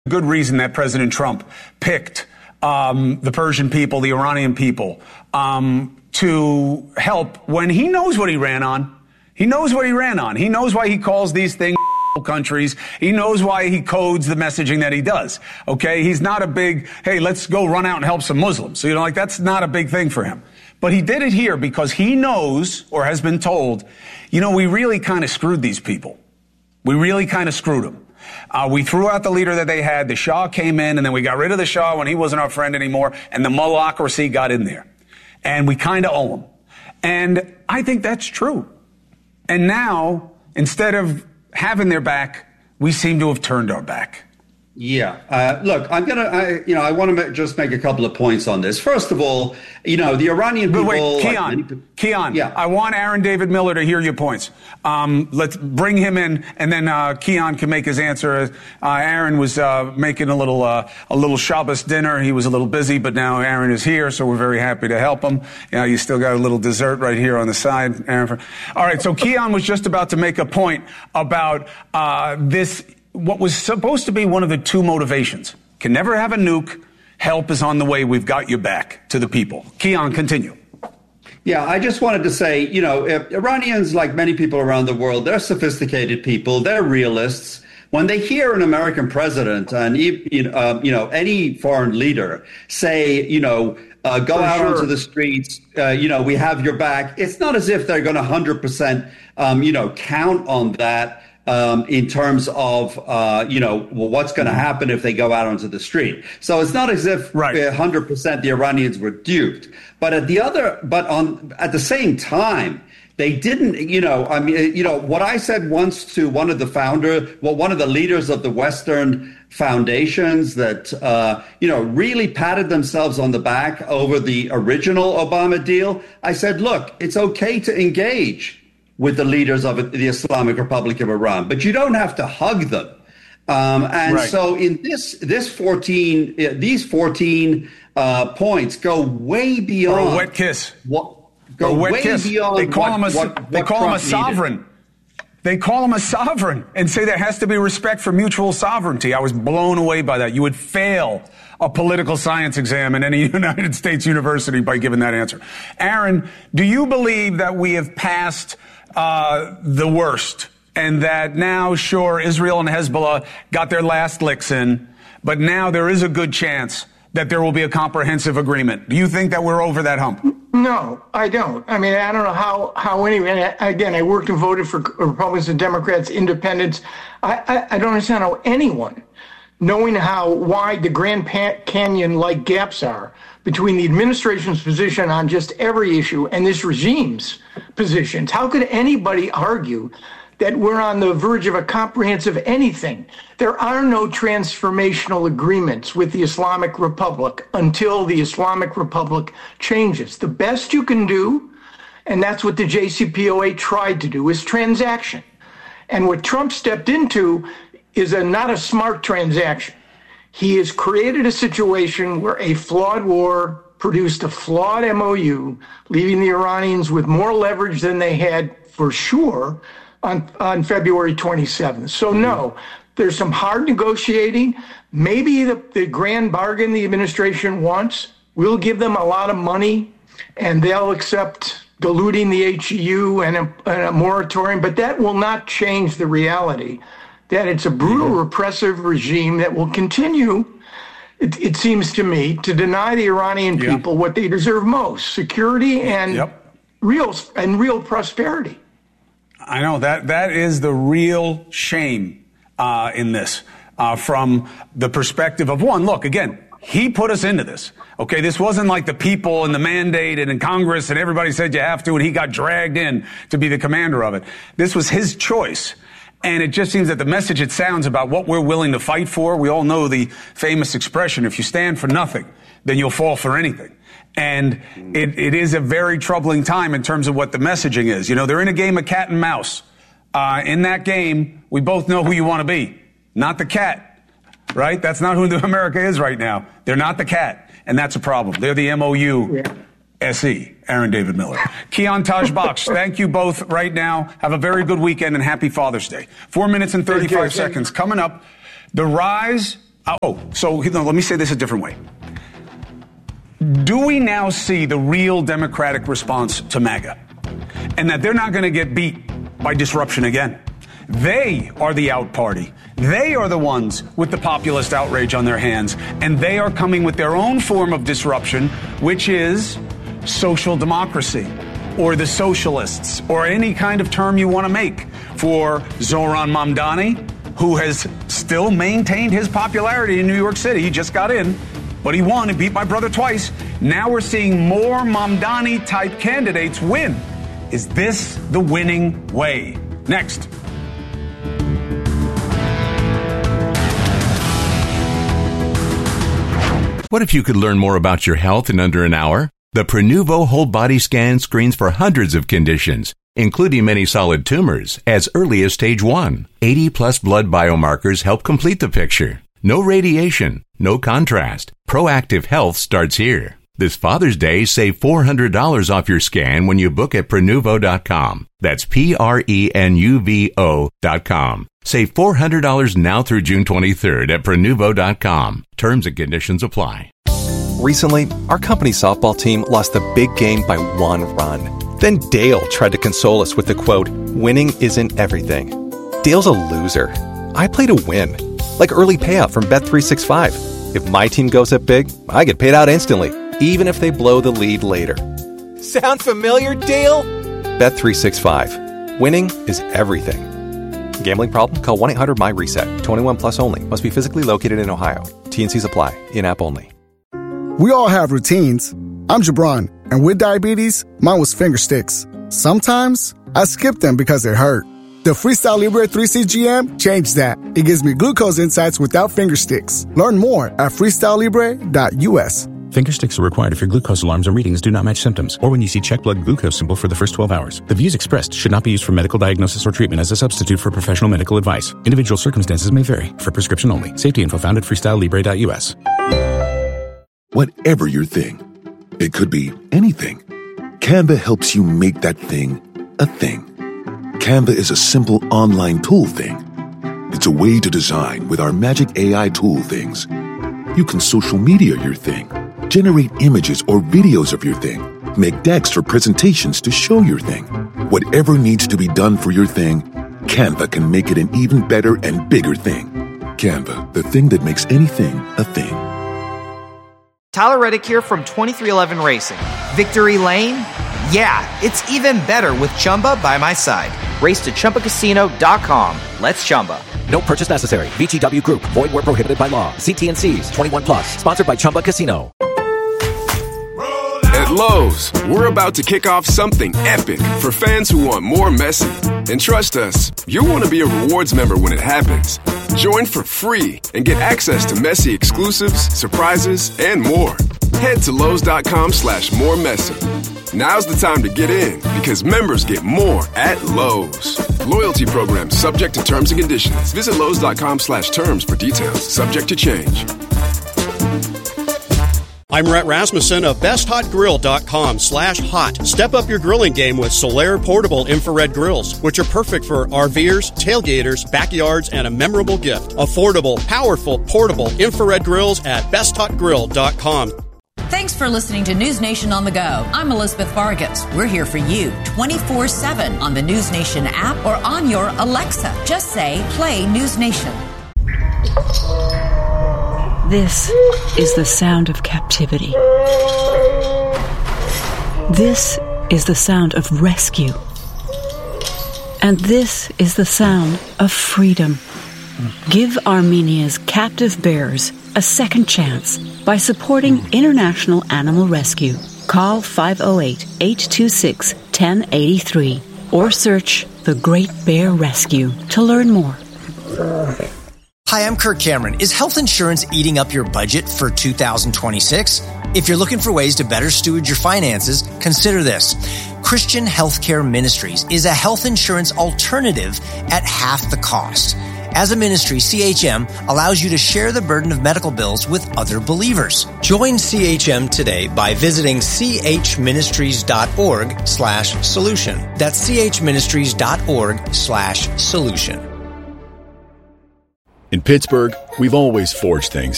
good reason that President Trump picked the Persian people, the Iranian people, to help when he knows what he ran on. He knows what he ran on. He knows why he calls these things countries. He knows why he codes the messaging that he does. Okay? He's not a big, hey, let's go run out and help some Muslims. So, like, that's not a big thing for him. But he did it here because he knows, or has been told, we really kind of screwed these people. We really kind of screwed them. We threw out the leader that they had. The Shah came in, and then we got rid of the Shah when he wasn't our friend anymore, and the mullahocracy got in there. And we kind of owe him. And I think that's true. And now, instead of having their back, we seem to have turned our back. Yeah. Look, I want to just make a couple of points on this. First of all, the Iranian people... Wait, Keon, yeah. I want Aaron David Miller to hear your points. Let's bring him in, and then Keon can make his answer. Aaron was making a little Shabbos dinner. He was a little busy, but now Aaron is here, so we're very happy to help him. You still got a little dessert right here on the side, Aaron. All right, so Keon was just about to make a point about this... What was supposed to be one of the two motivations. Can never have a nuke. Help is on the way. We've got your back to the people. Keon, continue. Yeah, I just wanted to say, Iranians, like many people around the world, they're sophisticated people. They're realists. When they hear an American president and, any foreign leader say, go out onto the streets, we have your back. It's not as if they're going to 100%, count on that. In terms of, what's going to happen if they go out onto the street. So it's not as if 100% the Iranians were duped. But at the same time, they didn't, what I said once to one of the leaders of the Western foundations that, really patted themselves on the back over the original Obama deal. I said, look, it's okay to engage with the leaders of the Islamic Republic of Iran, but you don't have to hug them. So in these 14 points go way beyond. Or a wet kiss. Beyond. They call him a sovereign. Needed. They call him a sovereign and say there has to be respect for mutual sovereignty. I was blown away by that. You would fail a political science exam in any United States university by giving that answer. Aaron, do you believe that we have passed the worst, and that now, sure, Israel and Hezbollah got their last licks in, but now there is a good chance that there will be a comprehensive agreement? Do you think that we're over that hump? No, I don't. I mean, I don't know how anyone, again, I worked and voted for Republicans and Democrats, independents. I don't understand how anyone, knowing how wide the Grand Canyon-like gaps are between the administration's position on just every issue and this regime's positions. How could anybody argue that we're on the verge of a comprehensive anything? There are no transformational agreements with the Islamic Republic until the Islamic Republic changes. The best you can do, and that's what the JCPOA tried to do, is transaction. And what Trump stepped into is not a smart transaction. He has created a situation where a flawed war produced a flawed MOU, leaving the Iranians with more leverage than they had for sure on February 27th. So no, there's some hard negotiating. Maybe the grand bargain the administration wants will give them a lot of money and they'll accept diluting the HEU and a moratorium, but that will not change the reality that it's a brutal, repressive regime that will continue, it seems to me, to deny the Iranian people what they deserve most: security and real prosperity. I know that is the real shame in this, from the perspective of one. Look, again, he put us into this. Okay, this wasn't like the people and the mandate and in Congress and everybody said you have to, and he got dragged in to be the commander of it. This was his choice. And it just seems that the message it sounds about what we're willing to fight for, we all know the famous expression, if you stand for nothing, then you'll fall for anything. And it is a very troubling time in terms of what the messaging is. They're in a game of cat and mouse. In that game, we both know who you want to be, not the cat, right? That's not who America is right now. They're not the cat, and that's a problem. They're the MOU. Yeah. SE, Aaron David Miller. Keon Taj-Baksh, thank you both right now. Have a very good weekend and happy Father's Day. 4 minutes and 35 seconds. Coming up, the rise So let me say this a different way. Do we now see the real Democratic response to MAGA? And that they're not going to get beat by disruption again. They are the out party. They are the ones with the populist outrage on their hands. And they are coming with their own form of disruption, which is social democracy, or the socialists, or any kind of term you want to make for Zohran Mamdani, who has still maintained his popularity in New York City. He just got in, but he won and beat my brother twice. Now we're seeing more Mamdani-type candidates win. Is this the winning way? Next. What if you could learn more about your health in under an hour? The Prenuvo whole body scan screens for hundreds of conditions, including many solid tumors, as early as stage 1. 80-plus blood biomarkers help complete the picture. No radiation, no contrast. Proactive health starts here. This Father's Day, save $400 off your scan when you book at Prenuvo.com. That's Prenuvo.com. Save $400 now through June 23rd at Prenuvo.com. Terms and conditions apply. Recently, our company softball team lost the big game by 1 run. Then Dale tried to console us with the quote, "Winning isn't everything." Dale's a loser. I play to win. Like early payout from Bet365. If my team goes up big, I get paid out instantly, even if they blow the lead later. Sound familiar, Dale? Bet365. Winning is everything. Gambling problem? Call 1-800-MY-RESET. 21 plus only. Must be physically located in Ohio. T&Cs apply. In-app only. We all have routines. I'm Jabron, and with diabetes, mine was finger sticks. Sometimes I skip them because they hurt. The Freestyle Libre 3CGM changed that. It gives me glucose insights without finger sticks. Learn more at freestylelibre.us. Finger sticks are required if your glucose alarms and readings do not match symptoms, or when you see check blood glucose symbol for the first 12 hours. The views expressed should not be used for medical diagnosis or treatment as a substitute for professional medical advice. Individual circumstances may vary. For prescription only. Safety info found at freestylelibre.us. Whatever your thing, it could be anything. Canva helps you make that thing a thing. Canva is a simple online tool thing. It's a way to design with our magic AI tool things. You can social media your thing, generate images or videos of your thing, make decks or presentations to show your thing. Whatever needs to be done for your thing, Canva can make it an even better and bigger thing. Canva, the thing that makes anything a thing. Tyler Reddick here from 2311 Racing. Victory Lane? Yeah, it's even better with Chumba by my side. Race to ChumbaCasino.com. Let's Chumba. No purchase necessary. VGW Group. Void where prohibited by law. See T&Cs. 21 plus. Sponsored by Chumba Casino. At Lowe's, we're about to kick off something epic for fans who want more Messi. And trust us, you'll want to be a rewards member when it happens. Join for free and get access to Messi exclusives, surprises, and more. Head to Lowe's.com/moremessy. Now's the time to get in because members get more at Lowe's. Loyalty program subject to terms and conditions. Visit Lowe's.com/terms for details. Subject to change. I'm Rhett Rasmussen of BestHotGrill.com/hot. Step up your grilling game with Solaire portable infrared grills, which are perfect for RVers, tailgaters, backyards, and a memorable gift. Affordable, powerful, portable infrared grills at BestHotGrill.com. Thanks for listening to News Nation on the Go. I'm Elizabeth Vargas. We're here for you 24/7 on the News Nation app or on your Alexa. Just say, play News Nation. This is the sound of captivity. This is the sound of rescue. And this is the sound of freedom. Give Armenia's captive bears a second chance by supporting International Animal Rescue. Call 508-826-1083 or search The Great Bear Rescue to learn more. Hi, I'm Kirk Cameron. Is health insurance eating up your budget for 2026? If you're looking for ways to better steward your finances, consider this. Christian Healthcare Ministries is a health insurance alternative at half the cost. As a ministry, CHM allows you to share the burden of medical bills with other believers. Join CHM today by visiting chministries.org/solution. That's chministries.org/solution. In Pittsburgh, we've always forged things